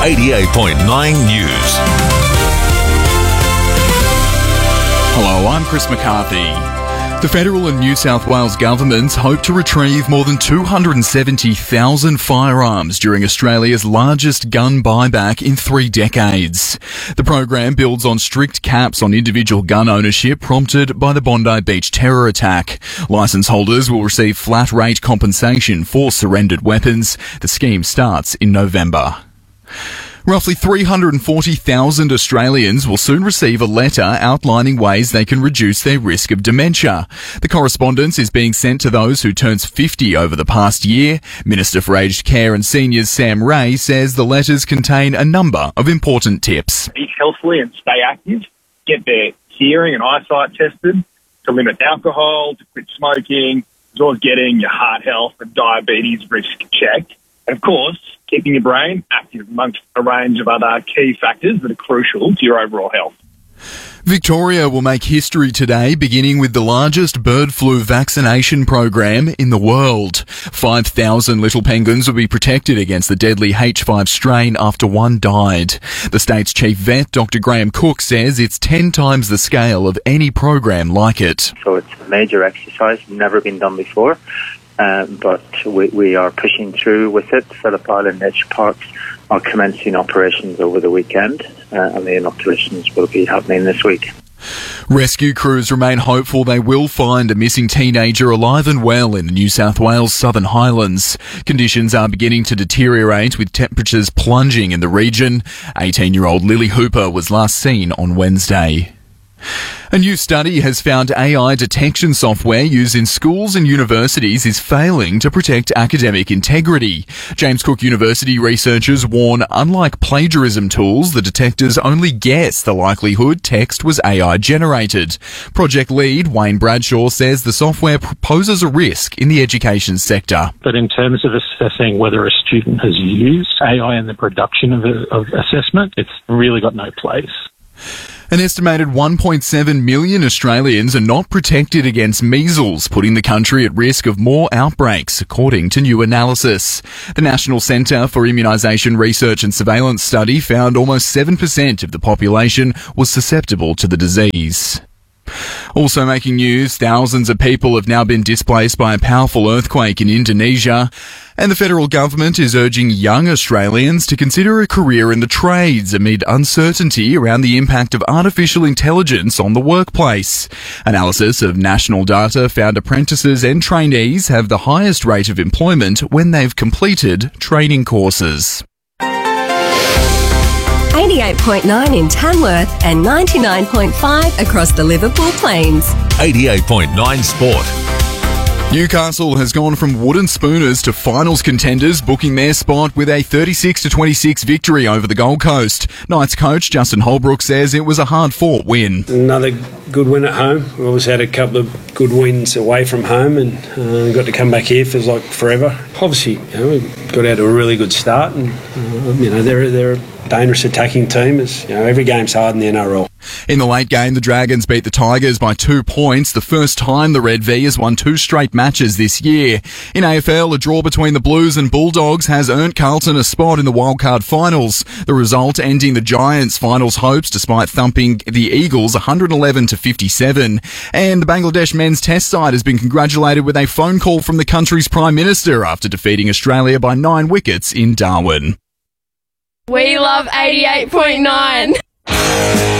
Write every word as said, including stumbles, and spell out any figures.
eighty-eight point nine News. Hello, I'm Chris McCarthy. The federal and New South Wales governments hope to retrieve more than two hundred seventy thousand firearms during Australia's largest gun buyback in three decades. The program builds on strict caps on individual gun ownership prompted by the Bondi Beach terror attack. Licence holders will receive flat rate compensation for surrendered weapons. The scheme starts in November. Roughly three hundred forty thousand Australians will soon receive a letter outlining ways they can reduce their risk of dementia. The correspondence is being sent to those who turned fifty over the past year. Minister for Aged Care and Seniors Sam Ray says the letters contain a number of important tips. Eat healthily and stay active. Get their hearing and eyesight tested. To limit alcohol, to quit smoking, as well as getting your heart health and diabetes risk checked. And of course, keeping your brain active amongst a range of other key factors that are crucial to your overall health. Victoria will make history today, beginning with the largest bird flu vaccination program in the world. five thousand little penguins will be protected against the deadly H five strain after one died. The state's chief vet, Doctor Graham Cook, says it's ten times the scale of any program like it. So it's a major exercise, never been done before. Um, but we, we are pushing through with it. Phillip Island Nature Parks are commencing operations over the weekend, uh, and the inoculations will be happening this week. Rescue crews remain hopeful they will find a missing teenager alive and well in the New South Wales Southern Highlands. Conditions are beginning to deteriorate with temperatures plunging in the region. eighteen-year-old Lily Hooper was last seen on Wednesday. A new study has found A I detection software used in schools and universities is failing to protect academic integrity. James Cook University researchers warn, unlike plagiarism tools, the detectors only guess the likelihood text was A I generated. Project lead Wayne Bradshaw says the software poses a risk in the education sector. But in terms of assessing whether a student has used A I in the production of, a, of assessment, it's really got no place. An estimated one point seven million Australians are not protected against measles, putting the country at risk of more outbreaks, according to new analysis. The National Centre for Immunisation Research and Surveillance study found almost seven percent of the population was susceptible to the disease. Also making news, thousands of people have now been displaced by a powerful earthquake in Indonesia, and the federal government is urging young Australians to consider a career in the trades amid uncertainty around the impact of artificial intelligence on the workplace. Analysis of national data found apprentices and trainees have the highest rate of employment when they've completed training courses. eighty-eight point nine in Tamworth and ninety-nine point five across the Liverpool Plains. eighty-eight point nine Sport. Newcastle has gone from wooden spooners to finals contenders, booking their spot with a thirty-six to twenty-six victory over the Gold Coast. Knights coach Justin Holbrook says it was a hard-fought win. Another good win at home. We always had a couple of good wins away from home and uh, got to come back here. Feels like forever. Obviously, you know, we got out to a really good start, and uh, you know they're they're a dangerous attacking team. As you know, every game's hard in the N R L. In the late game, the Dragons beat the Tigers by two points, the first time the Red V has won two straight matches this year. In A F L, a draw between the Blues and Bulldogs has earned Carlton a spot in the wildcard finals. The result ending the Giants' finals hopes despite thumping the Eagles one hundred eleven to fifty-seven. And the Bangladesh men's test side has been congratulated with a phone call from the country's Prime Minister after defeating Australia by nine wickets in Darwin. We love eighty-eight point nine.